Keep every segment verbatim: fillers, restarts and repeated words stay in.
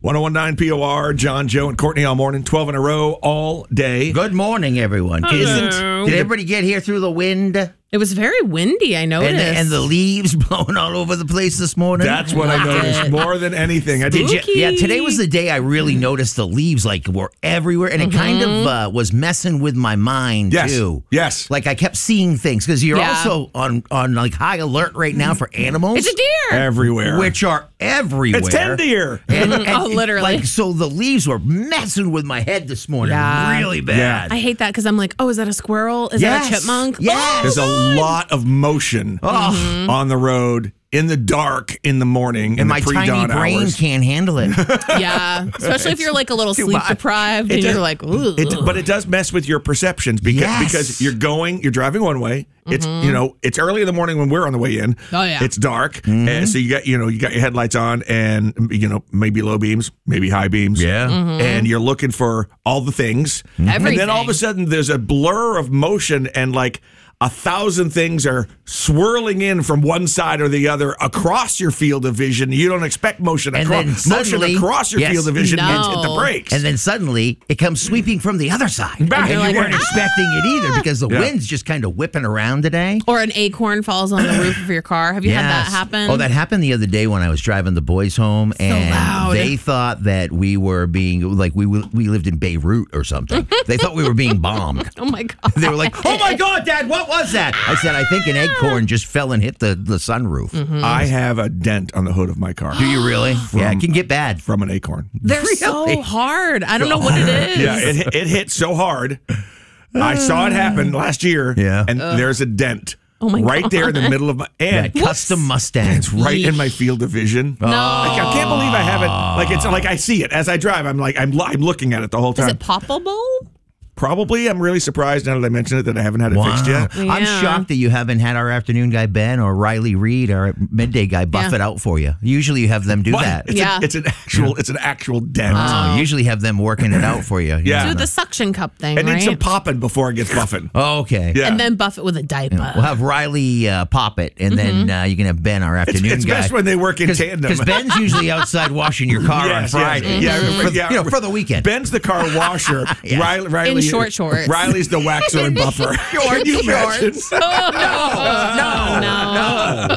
one oh one point nine P O R, John, Joe, and Courtney all morning, twelve in a row, all day. Good morning, everyone. Hello. Isn't, did everybody get here through the wind? It was very windy, I noticed. And the, and the leaves blowing all over the place this morning? That's what I noticed more than anything. I Did did. you, yeah, today was the day I really noticed the leaves like were everywhere, and it kind of uh, was messing with my mind Yes. too. Yes. Like I kept seeing things because you're Yeah. also on on like high alert right now for animals. It's a deer. Everywhere. Which are everywhere. It's ten deer. And, and Oh, literally. Like so, the leaves were messing with my head this morning, Yeah. really bad. I hate that because I'm like, oh, is that a squirrel? Is Yes. that a chipmunk? Yes. There's a lot of motion Oh. on the road in the dark in the morning in And the my pre-dawn tiny brain hours. can't handle it. Yeah. Especially if you're like a little too sleep much. deprived It and does- you're like, ooh. It, but it does mess with your perceptions because Yes. because you're going, you're driving one way. It's you know, it's early in the morning when we're on the way in. Oh, yeah. It's dark, and so you got you know you got your headlights on, and you know maybe low beams, maybe high beams. Yeah. and you're looking for all the things, and then all of a Everything. sudden there's a blur of motion, and like a thousand things are swirling in from one side or the other across your field of vision. You don't expect motion And across then motion suddenly- across your yes. field of vision No. means hit the brakes. And then suddenly it comes sweeping from the other side. Back. And you You're like, weren't "Ah!" expecting it either because the Yeah. wind's just kind of whipping around today. Or an acorn falls on the roof of your car. Have you had that Yes. happen? Oh, that happened the other day when I was driving the boys home, and loud. they thought that we were being like we w- we lived in Beirut or something. They thought we were being bombed. Oh, my God. They were like, "Oh my God, Dad, what was that?" I said, "I think an acorn just fell and hit the the sunroof." Mm-hmm. I have a dent on the hood of my car. Do you really? yeah, it can get bad. From an acorn. They're so Really? hard. I don't know what it is. Yeah, it hit- it hit so hard. I saw it happen last year. Yeah. and there's a dent. Oh my right there in the middle of my and That custom Mustang. it's right in my field of vision. No. Like, I can't believe I haven't. Like it's like I see it as I drive. I'm like I'm I'm looking at it the whole time. Is it poppable? Probably. I'm really surprised now that I mentioned it that I haven't had it fixed yet. I'm Yeah. shocked that you haven't had our afternoon guy Ben or Riley Reed, our midday guy, buff Yeah. it out for you. Usually you have them do But that. It's, Yeah. a, it's an actual. It's an actual dent. Oh, usually have them working it out for you. you Yeah. know. Do the suction cup thing, It right? needs some popping before it gets buffing. Oh, okay. Yeah. And then buff it with a diaper. We'll have Riley uh, pop it, and then uh, you can have Ben, our It's, afternoon it's guy. best when they work in tandem. Because Ben's usually outside washing your car on Yes, Friday. yes. Yeah, for, yeah. you know, for the weekend. Ben's the car washer. Yeah. Riley, Riley, In short shorts. Riley's the waxer and buffer. Can you imagine? no, no.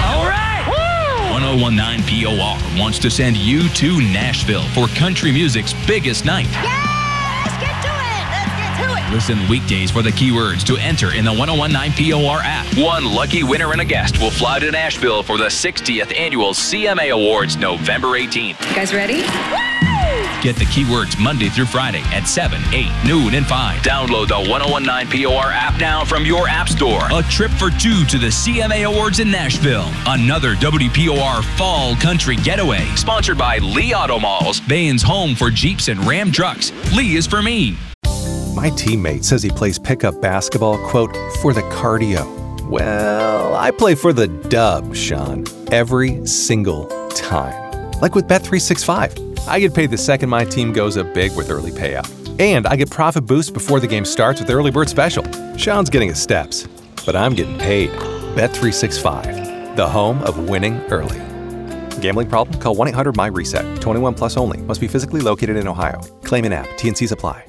one oh one point nine P O R wants to send you to Nashville for country music's biggest night. Let's get to it. Let's get to it. Listen weekdays for the keywords to enter in the one oh one point nine P O R app. One lucky winner and a guest will fly to Nashville for the sixtieth annual C M A Awards November eighteenth. You guys ready? Get the keywords Monday through Friday at seven, eight, noon, and five. Download the one oh one point nine P O R app now from your app store. A trip for two to the C M A Awards in Nashville. Another W P O R Fall Country Getaway. Sponsored by Lee Auto Malls, Bain's home for Jeeps and Ram trucks. Lee is for me. My teammate says he plays pickup basketball, quote, for the cardio. Well, I play for the dub, Sean, every single time. Like with Bet three sixty-five. I get paid the second my team goes up big with early payout. And I get profit boosts before the game starts with Early Bird Special. Sean's getting his steps, but I'm getting paid. Bet three sixty-five, the home of winning early. Gambling problem? Call one eight hundred my reset. twenty-one plus only. Must be physically located in Ohio. Claim an app. T N Cs apply.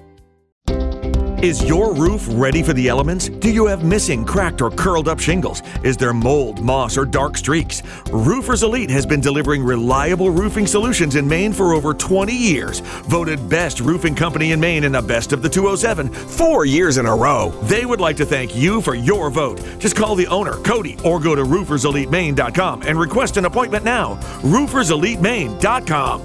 Is your roof ready for the elements? Do you have missing, cracked, or curled up shingles? Is there mold, moss, or dark streaks? Roofers Elite has been delivering reliable roofing solutions in Maine for over twenty years. Voted best roofing company in Maine in the best of the two oh seven, four years in a row. They would like to thank you for your vote. Just call the owner, Cody, or go to roofers elite maine dot com and request an appointment now. roofers elite maine dot com.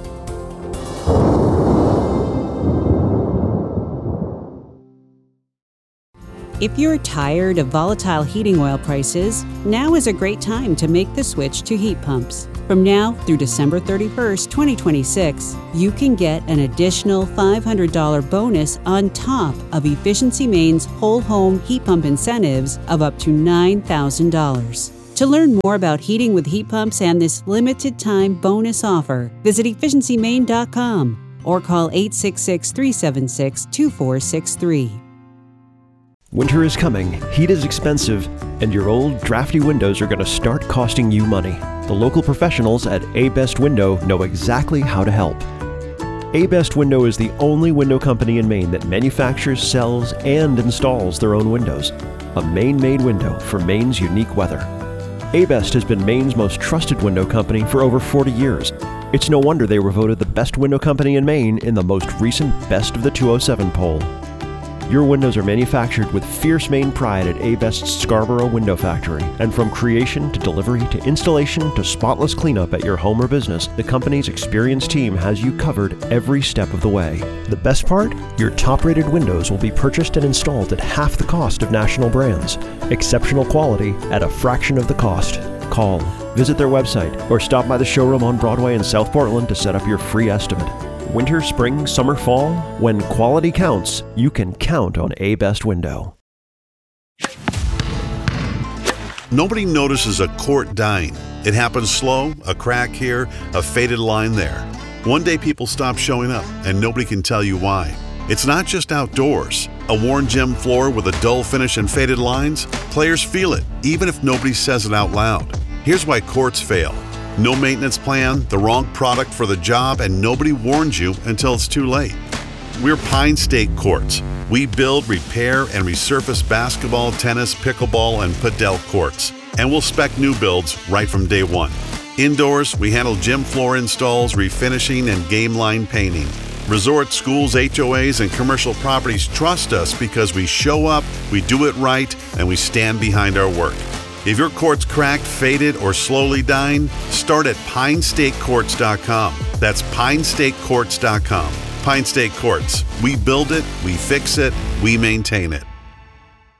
If you're tired of volatile heating oil prices, now is a great time to make the switch to heat pumps. From now through December thirty-first, twenty twenty-six, you can get an additional five hundred dollars bonus on top of Efficiency Maine's whole home heat pump incentives of up to nine thousand dollars. To learn more about heating with heat pumps and this limited time bonus offer, visit efficiency maine dot com or call eight six six, three seven six, two four six three. Winter is coming, heat is expensive, and your old drafty windows are going to start costing you money. The local professionals at A Best Window know exactly how to help. A-Best Window is the only window company in Maine that manufactures, sells, and installs their own windows. A Maine-made window for Maine's unique weather. A-Best has been Maine's most trusted window company for over forty years. It's no wonder they were voted the best window company in Maine in the most recent Best of the two oh seven poll. Your windows are manufactured with fierce Maine pride at A-Best's Scarborough Window Factory. And from creation to delivery to installation to spotless cleanup at your home or business, the company's experienced team has you covered every step of the way. The best part? Your top-rated windows will be purchased and installed at half the cost of national brands. Exceptional quality at a fraction of the cost. Call, visit their website, or stop by the showroom on Broadway in South Portland to set up your free estimate. Winter, spring, summer, fall, when quality counts, you can count on A-Best Window. Nobody notices a quart dying. It happens slow, a crack here, a faded line there. One day people stop showing up, and nobody can tell you why. It's not just outdoors. A worn gym floor with a dull finish and faded lines? Players feel it, even if nobody says it out loud. Here's why quarts fail. No maintenance plan, the wrong product for the job, and nobody warns you until it's too late. We're Pine State Courts. We build, repair, and resurface basketball, tennis, pickleball, and padel courts. And we'll spec new builds right from day one. Indoors, we handle gym floor installs, refinishing, and game line painting. Resort, schools, H O As, and commercial properties trust us because we show up, we do it right, and we stand behind our work. If your court's cracked, faded, or slowly dying, start at pine state courts dot com. That's pine state courts dot com. Pine State Courts. We build it, we fix it, we maintain it.